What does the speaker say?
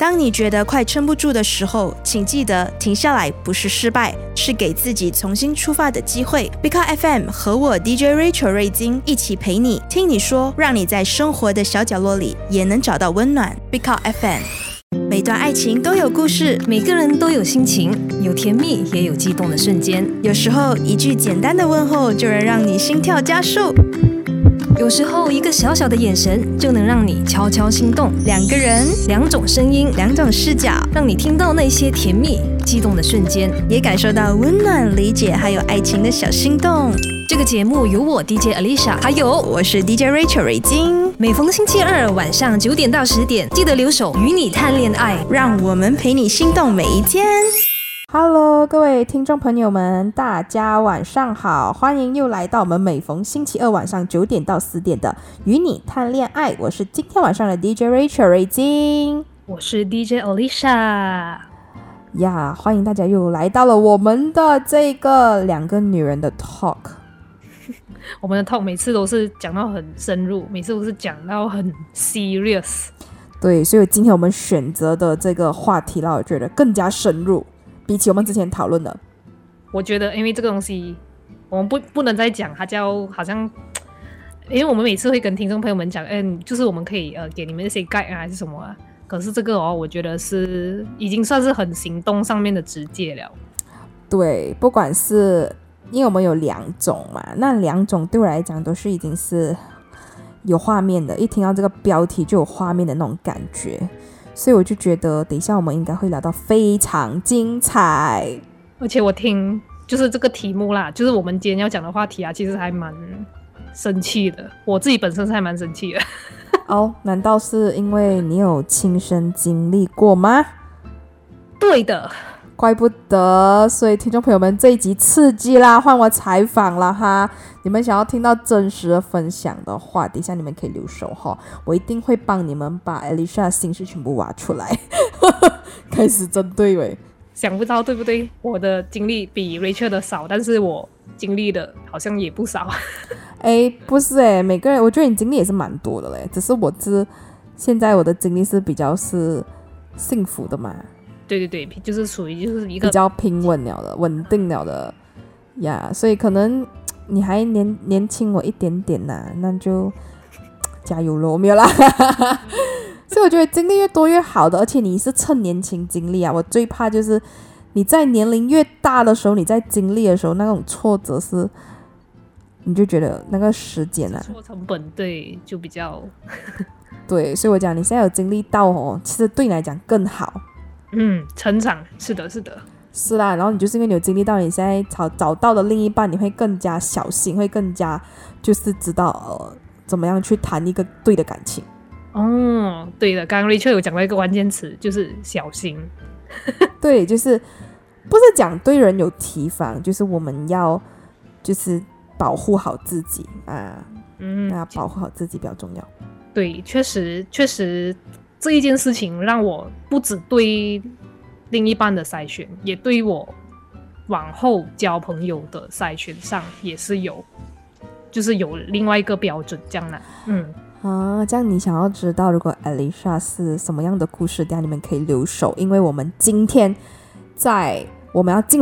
当你觉得快撑不住的时候，请记得停下来不是失败，是给自己重新出发的机会。Bika FM 和我 DJ Rachel 瑞金一起陪你，听你说，让你在生活的小角落里也能找到温暖。Bika FM， 每段爱情都有故事， 每个人都有心情，有甜蜜也有激动的瞬间。 有时候一句简单的问候就能让你心跳加速， 有时候一个小小的眼神就能让你悄悄心动。 两个人， 两种声音， 两种视角， 让你听到那些甜蜜激动的瞬间， 也感受到温暖、理解还有爱情的小心动。 这个节目由我 DJ Alicia 还有我是 DJ Rachel 瑞金， 每逢星期二晚上9点到10点，记得留守与你谈恋爱， 让我们陪你心动每一天。Hello， 各位听众朋友们，大家晚上好，欢迎又来到我们每逢星期二晚上9点到10点的与你谈恋爱。我是今天晚上的 DJ Rachel 瑞金， 我是 DJ Alicia。 呀，欢迎大家又来到了我们的这个两个女人的 talk。 我们的 talk 每次都是讲到很深入，每次都是讲到很 serious。 对，所以今天我们选择的这个话题让我觉得更加深入，比起我们之前讨论的。 我觉得因为这个东西我们不能再讲，它叫好像，因为我们每次会跟听众朋友们讲，就是我们可以给你们一些 guide 啊还是什么啊，可是这个我觉得是已经算是很行动上面的直接了。 对，不管是因为我们有2种嘛，那2种对我来讲都是已经是有画面的，一听到这个标题就有画面的那种感觉，所以我就觉得等一下我们应该会聊到非常精彩。 而且我听就是这个题目啦，就是我们今天要讲的话题啊，其实还蛮生气的，我自己本身是还蛮生气的。 难道是因为你有亲身经历过吗？ 对的， 怪不得，所以听众朋友们这一集刺激啦，换我采访啦哈！你们想要听到真实的分享的话，等一下你们可以留守哈，我一定会帮你们把 Alicia 的心事全部挖出来。开始针对喂， 想不到对不对？我的经历比 Rachel 的少，但是我经历的好像也不少。 不是每个人，我觉得你经历也是蛮多的嘞，只是现在我的经历是比较是幸福的嘛。 对，就是属于就是一个比较平稳了的、稳定了的呀，所以可能你还年轻我一点点呐，那就加油咯，没有啦。所以我觉得经历越多越好的，而且你是趁年轻经历啊。我最怕就是你在年龄越大的时候，你在经历的时候那种挫折是，你就觉得那个时间啊， 做成本对就比较对，所以我讲你现在有经历到其实对你来讲更好。 成长是的是啦，然后你就是因为你有经历到，你现在找到的另一半，你会更加小心，会更加就是知道怎么样去谈一个对的感情。 对的，刚刚 Rachel 有讲到一个关键词，就是小心。 对，就是不是讲对人有提防，就是我们要就是保护好自己啊。那保护好自己比较重要。 对，确实这一件事情让我不只对另一半的筛选，也对我往后交朋友的筛选上也是就是有另外一个标准这样啦。 这样你想要知道如果 Alicia 是什么样的故事，等下你们可以留守，因为我们今天我们要进